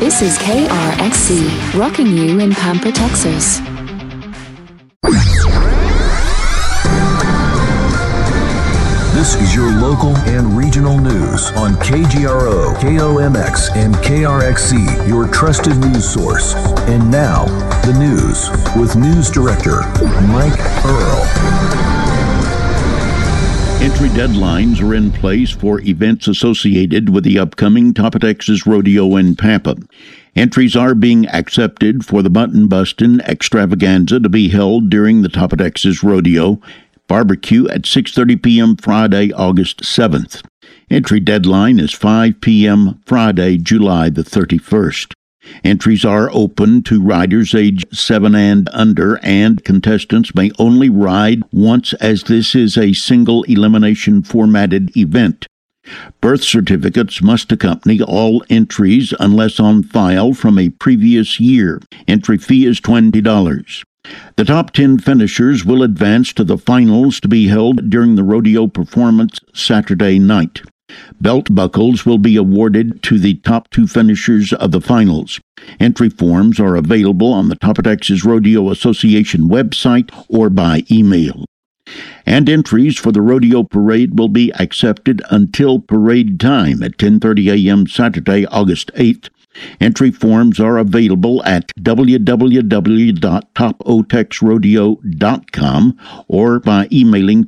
This is KRXC, rocking you in Pampa, Texas. This is your local and regional news on KGRO, KOMX, and KRXC, your trusted news source. And now, the news with News Director Mike Earl. Entry deadlines are in place for events associated with the upcoming Papa Texas Rodeo in Pampa. Entries are being accepted for the Mutton Bustin' Extravaganza to be held during the Papa Texas Rodeo barbecue at 6:30 p.m. Friday, August 7th. Entry deadline is 5 p.m. Friday, July the 31st. Entries are open to riders age 7 and under, and contestants may only ride once, as this is a single elimination formatted event. Birth certificates must accompany all entries unless on file from a previous year. Entry fee is $20. The top 10 finishers will advance to the finals to be held during the rodeo performance Saturday night. Belt buckles will be awarded to the top 2 finishers of the finals. Entry forms are available on the Papa Texas Rodeo Association website or by email. And entries for the rodeo parade will be accepted until parade time at 10:30 a.m. Saturday, August 8th. Entry forms are available at www.topotexrodeo.com or by emailing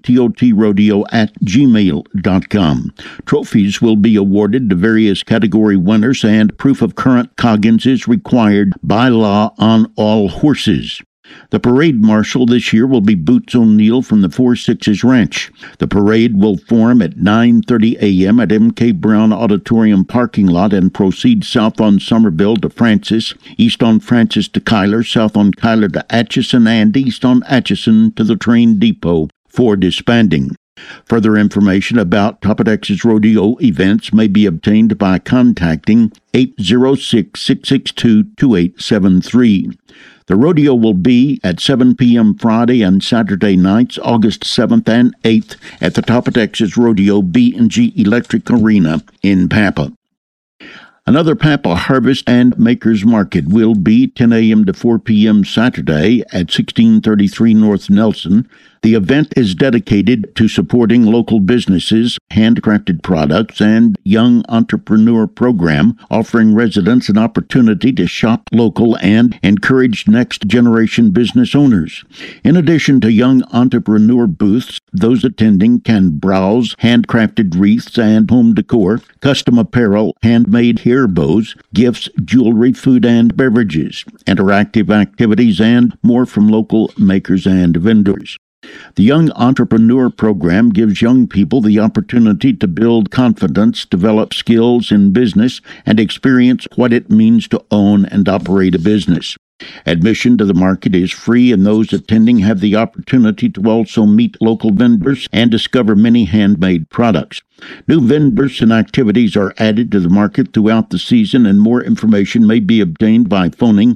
totrodio@gmail.com. Trophies will be awarded to various category winners, and proof of current coggins is required by law on all horses. The parade marshal this year will be Boots O'Neill from the 4 Sixes Ranch. The parade will form at 9:30 a.m. at M.K. Brown Auditorium parking lot and proceed south on Somerville to Francis, east on Francis to Kyler, south on Kyler to Atchison, and east on Atchison to the train depot for disbanding. Further information about Papa Texas Rodeo events may be obtained by contacting 806-662-2873. The rodeo will be at 7 p.m. Friday and Saturday nights, August 7th and 8th, at the Papa Texas Rodeo B&G Electric Arena in Pampa. Another Pampa Harvest and Makers Market will be 10 a.m. to 4 p.m. Saturday at 1633 North Nelson. The event is dedicated to supporting local businesses, handcrafted products, and young entrepreneur program, offering residents an opportunity to shop local and encourage next-generation business owners. In addition to young entrepreneur booths, those attending can browse handcrafted wreaths and home decor, custom apparel, handmade hair bows, gifts, jewelry, food and beverages, interactive activities, and more from local makers and vendors. The Young Entrepreneur Program gives young people the opportunity to build confidence, develop skills in business, and experience what it means to own and operate a business. Admission to the market is free, and those attending have the opportunity to also meet local vendors and discover many handmade products. New vendors and activities are added to the market throughout the season, and more information may be obtained by phoning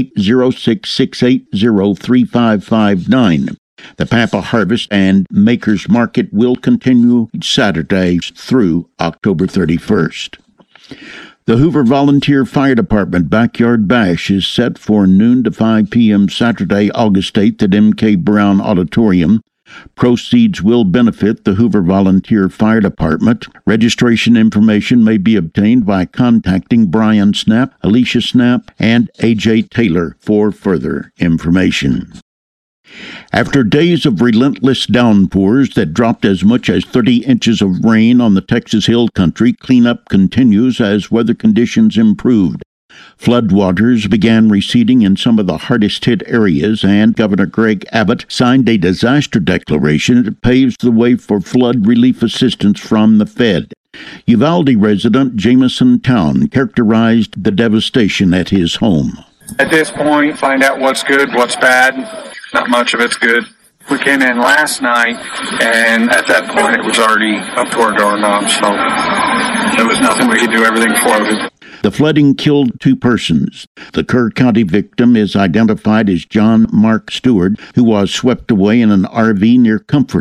806-680-3559. The Pampa Harvest and Makers Market will continue Saturday through October 31st. The Hoover Volunteer Fire Department Backyard Bash is set for noon to 5 p.m. Saturday, August 8th at M.K. Brown Auditorium. Proceeds will benefit the Hoover Volunteer Fire Department. Registration information may be obtained by contacting Brian Snap, Alicia Snap, and A.J. Taylor for further information. After days of relentless downpours that dropped as much as 30 inches of rain on the Texas Hill Country, cleanup continues as weather conditions improved. Floodwaters began receding in some of the hardest-hit areas, and Governor Greg Abbott signed a disaster declaration that paves the way for flood relief assistance from the Fed. Uvalde resident Jameson Town characterized the devastation at his home. At this point, find out what's good, what's bad. Not much of it's good. We came in last night, and at that point it was already up to our doorknob, so there was nothing we could do. Everything floated. The flooding killed 2 persons. The Kerr County victim is identified as John Mark Stewart, who was swept away in an RV near Comfort.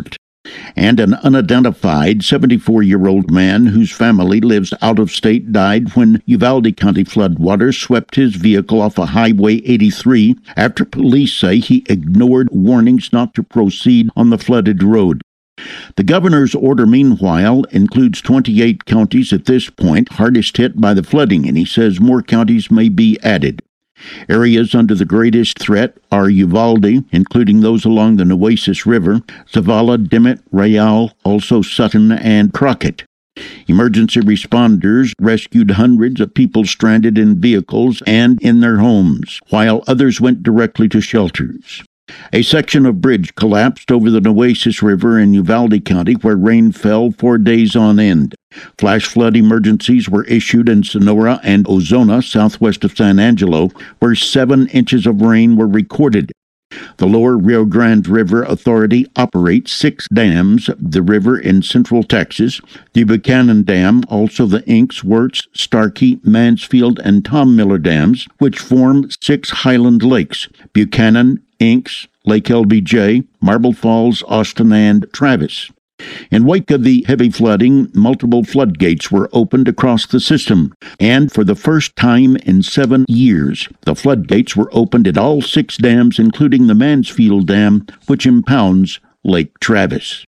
And an unidentified 74-year-old man whose family lives out of state died when Uvalde County floodwaters swept his vehicle off of Highway 83 after police say he ignored warnings not to proceed on the flooded road. The governor's order, meanwhile, includes 28 counties at this point hardest hit by the flooding, and he says more counties may be added. Areas under the greatest threat are Uvalde, including those along the Nueces River, Zavala, Dimmitt, Real, also Sutton, and Crockett. Emergency responders rescued hundreds of people stranded in vehicles and in their homes, while others went directly to shelters. A section of bridge collapsed over the Nueces River in Uvalde County where rain fell 4 days on end. Flash flood emergencies were issued in Sonora and Ozona, southwest of San Angelo, where 7 inches of rain were recorded. The Lower Rio Grande River Authority operates 6 dams, the river in central Texas, the Buchanan Dam, also the Inks, Wirtz, Starkey, Mansfield, and Tom Miller dams, which form 6 highland lakes: Buchanan, Inks, Lake LBJ, Marble Falls, Austin, and Travis. In wake of the heavy flooding, multiple floodgates were opened across the system, and for the first time in 7 years, the floodgates were opened at all 6 dams, including the Mansfield Dam, which impounds Lake Travis.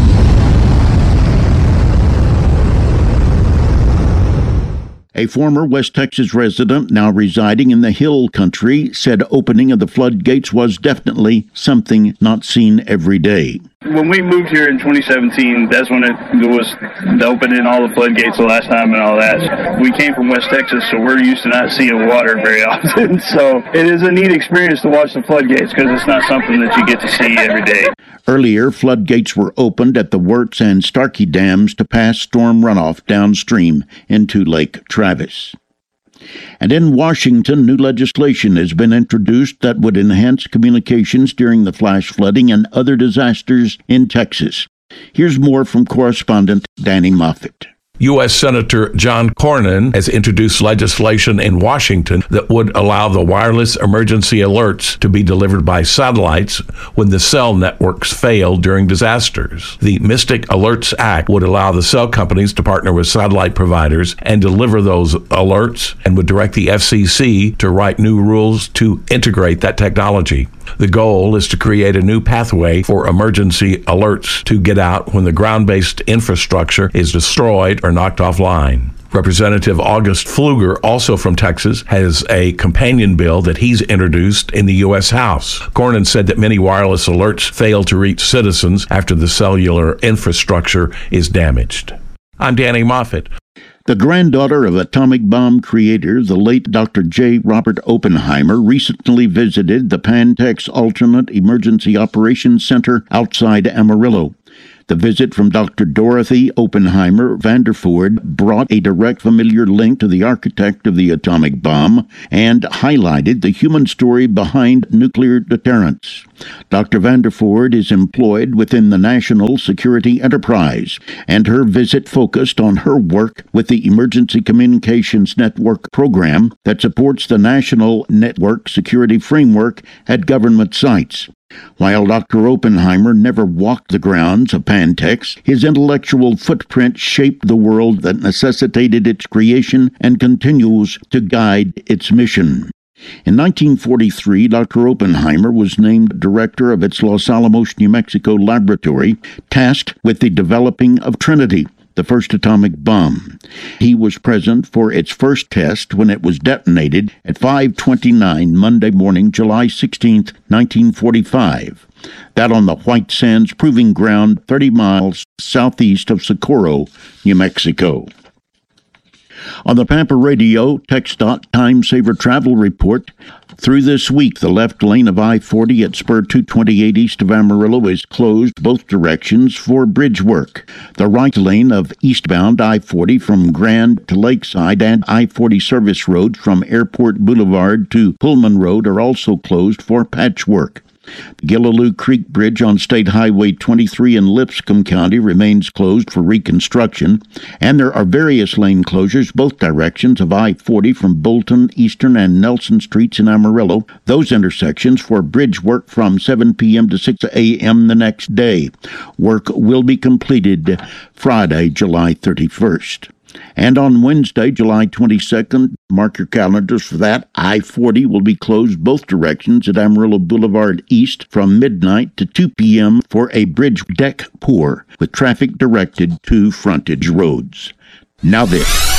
A former West Texas resident, now residing in the Hill Country, said opening of the floodgates was definitely something not seen every day. When we moved here in 2017, that's when it was opening all the floodgates the last time and all that. We came from West Texas, so we're used to not seeing water very often. So it is a neat experience to watch the floodgates because it's not something that you get to see every day. Earlier, floodgates were opened at the Wirtz and Starkey dams to pass storm runoff downstream into Lake Travis. And in Washington, new legislation has been introduced that would enhance communications during the flash flooding and other disasters in Texas. Here's more from correspondent Danny Moffett. U.S. Senator John Cornyn has introduced legislation in Washington that would allow the wireless emergency alerts to be delivered by satellites when the cell networks fail during disasters. The Mystic Alerts Act would allow the cell companies to partner with satellite providers and deliver those alerts, and would direct the FCC to write new rules to integrate that technology. The goal is to create a new pathway for emergency alerts to get out when the ground-based infrastructure is destroyed or knocked offline. Representative August Pfluger, also from Texas, has a companion bill that he's introduced in the U.S. House. Cornyn said that many wireless alerts fail to reach citizens after the cellular infrastructure is damaged. I'm Danny Moffett. The granddaughter of atomic bomb creator, the late Dr. J. Robert Oppenheimer, recently visited the Pantex Alternate Emergency Operations Center outside Amarillo. The visit from Dr. Dorothy Oppenheimer Vandervoort brought a direct familiar link to the architect of the atomic bomb and highlighted the human story behind nuclear deterrence. Dr. Vandervoort is employed within the National Security Enterprise, and her visit focused on her work with the Emergency Communications Network program that supports the National Network Security Framework at government sites. While Dr. Oppenheimer never walked the grounds of Pantex, his intellectual footprint shaped the world that necessitated its creation and continues to guide its mission. In 1943, Dr. Oppenheimer was named director of its Los Alamos, New Mexico laboratory, tasked with the developing of Trinity, the first atomic bomb. He was present for its first test when it was detonated at 5:29 Monday morning, July 16, 1945. That on the White Sands Proving Ground 30 miles southeast of Socorro, New Mexico. On the Pampa Radio TxDOT Time Saver Travel Report, through this week, the left lane of I-40 at Spur 228 east of Amarillo is closed both directions for bridge work. The right lane of eastbound I-40 from Grand to Lakeside and I-40 service road from Airport Boulevard to Pullman Road are also closed for patchwork. Gillaloo Creek Bridge on State Highway 23 in Lipscomb County remains closed for reconstruction, and there are various lane closures both directions of I-40 from Bolton, Eastern, and Nelson Streets in Amarillo. Those intersections for bridge work from 7 p.m. to 6 a.m. the next day. Work will be completed Friday, July 31st. And on Wednesday, July 22nd, mark your calendars for that, I-40 will be closed both directions at Amarillo Boulevard East from midnight to 2 p.m. for a bridge deck pour, with traffic directed to frontage roads. Now this.